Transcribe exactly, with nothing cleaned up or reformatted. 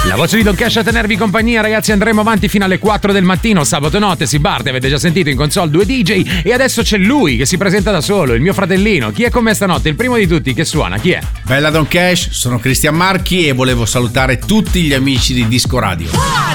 La voce di Don Cash a tenervi compagnia, ragazzi. Andremo avanti fino alle quattro del mattino. Sabato notte si parte, avete già sentito in console due D J. E adesso c'è lui che si presenta da solo, il mio fratellino. Chi è con me stanotte? Il primo di tutti che suona, chi è? Bella Don Cash, sono Cristian Marchi e volevo salutare tutti gli amici di Disco Radio.